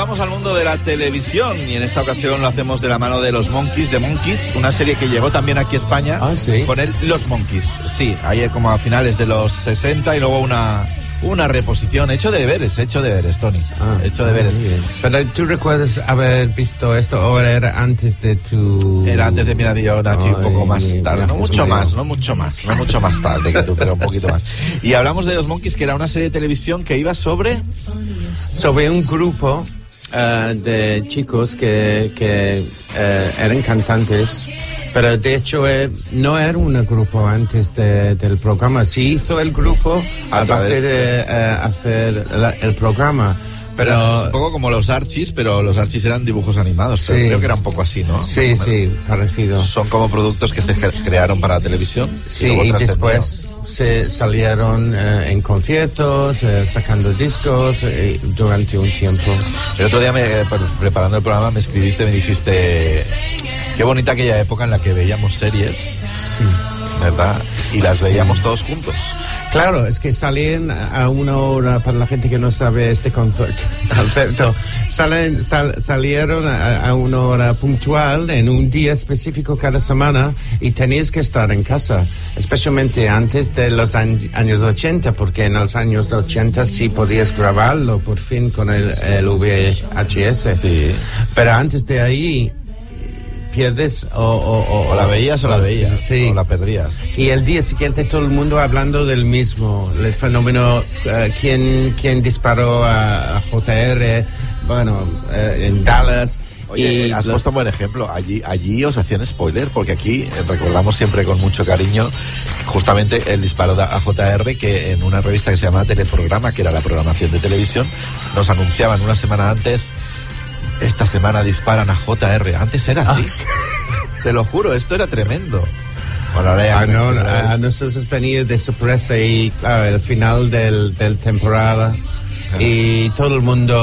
vamos al mundo de la televisión y en esta ocasión lo hacemos de la mano de los Monkeys, de Monkeys, una serie que llegó también aquí a España. ¿Sí? Con él, Los Monkeys. Sí, ahí como a finales de los 60 y luego una reposición. Hecho de deberes, Tony. Hecho de deberes. Pero ¿tú recuerdas haber visto esto o era antes de tu...? Era antes de mi yo nací un poco más tarde. No mucho más tarde que tú, pero un poquito más. Y hablamos de Los Monkeys, que era una serie de televisión que iba sobre un grupo de chicos que eran cantantes. Pero de hecho no era un grupo antes del programa. Se hizo el grupo a base de hacer el programa. Pero es un poco como los Archies, pero los Archies eran dibujos animados. Sí. Pero creo que era un poco así, ¿no? Sí, parecido. Son como productos que se crearon para la televisión. Sí, y después se salieron en conciertos, sacando discos durante un tiempo. El otro día, preparando el programa, me escribiste, me dijiste... Qué bonita aquella época en la que veíamos series, sí, ¿verdad? Y las veíamos todos juntos. Claro, es que salían a una hora, para la gente que no sabe este concepto, salieron a una hora puntual en un día específico cada semana y tenías que estar en casa, especialmente antes de los años 80, porque en los años 80 sí podías grabarlo por fin con el VHS. Sí. Pero antes de ahí... pierdes o la veías o la veías, sí, o la perdías. Y el día siguiente todo el mundo hablando del mismo, el fenómeno, quién disparó a JR, en Dallas. Oye, has puesto un buen ejemplo. Allí os hacían spoiler, porque aquí recordamos siempre con mucho cariño justamente el disparo a JR, que en una revista que se llamaba Teleprograma, que era la programación de televisión, nos anunciaban una semana antes: esta semana disparan a JR. Antes era así. Te lo juro, esto era tremendo. Bueno, ahora a nosotros venía de sorpresa y claro, el final del temporada y todo el mundo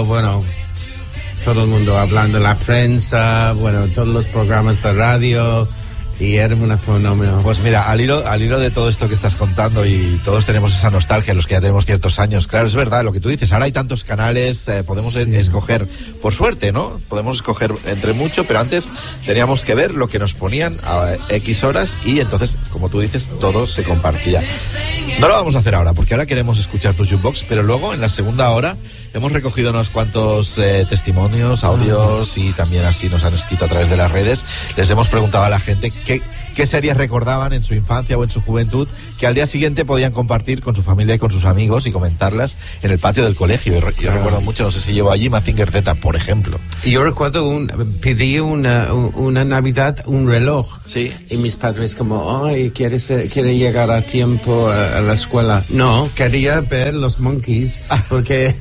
hablando, la prensa, todos los programas de radio. Y era un fenómeno. Pues mira, al hilo de todo esto que estás contando, y todos tenemos esa nostalgia, los que ya tenemos ciertos años, claro, es verdad lo que tú dices, ahora hay tantos canales, podemos escoger, por suerte, ¿no? Podemos escoger entre mucho, pero antes teníamos que ver lo que nos ponían a X horas y entonces, como tú dices, todo se compartía. No lo vamos a hacer ahora, porque ahora queremos escuchar tu jukebox, pero luego, en la segunda hora, hemos recogido unos cuantos testimonios, audios, y también así nos han escrito a través de las redes. Les hemos preguntado a la gente qué series recordaban en su infancia o en su juventud, que al día siguiente podían compartir con su familia y con sus amigos y comentarlas en el patio del colegio. Yo recuerdo mucho, no sé si llevo allí Mazinger Z, por ejemplo. Yo recuerdo pedí una Navidad un reloj. Sí. Y mis padres como, quiere llegar a tiempo a la escuela. No, quería ver los Monkeys porque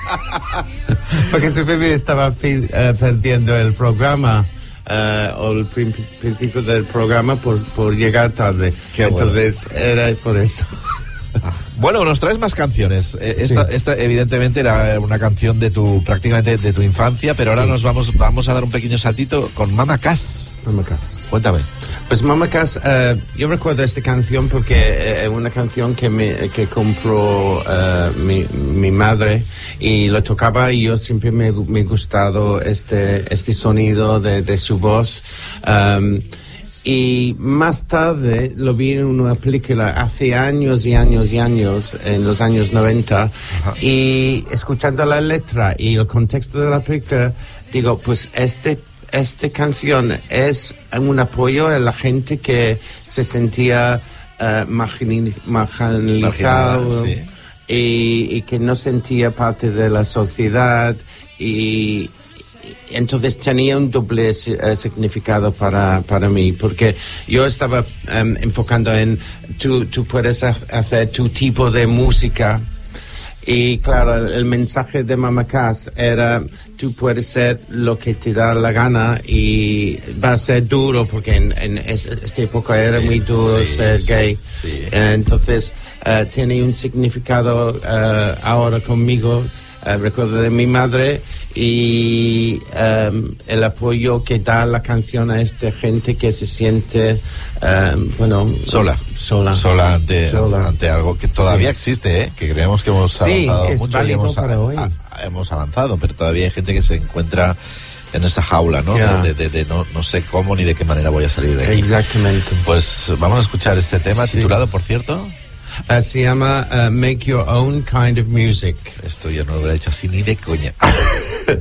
siempre me estaba perdiendo el programa. O el principio del programa por llegar tarde. Entonces era por eso. Bueno, nos traes más canciones. Esta evidentemente era una canción prácticamente de tu infancia, pero ahora nos vamos a dar un pequeño saltito con Mama Cass. Mama Cass. Cuéntame. Pues Mama Cass, yo recuerdo esta canción porque es una canción que compró mi madre y lo tocaba, y yo siempre me ha gustado este sonido de su voz. Y más tarde lo vi en una película hace años y años y años, en los años 90, ajá, y escuchando la letra y el contexto de la película, digo, pues esta canción es un apoyo a la gente que se sentía marginalizado, sí, y que no sentía parte de la sociedad, y entonces tenía un doble significado para mí, porque yo estaba enfocando en tú puedes hacer tu tipo de música. Y claro, el mensaje de Mama Cass era, tú puedes ser lo que te da la gana, y va a ser duro, porque en esta época era muy duro ser gay. Sí. Entonces, tiene un significado ahora conmigo, recuerdo de mi madre y el apoyo que da la canción a esta gente que se siente sola ante algo que todavía existe, que creemos que hemos avanzado mucho y hemos avanzado, pero todavía hay gente que se encuentra en esa jaula, ¿no? De no sé cómo ni de qué manera voy a salir de aquí. Exactamente. Pues vamos a escuchar este tema titulado, por cierto, se llama Make Your Own Kind of Music. Esto yo no lo hubiera hecho así ni de coña.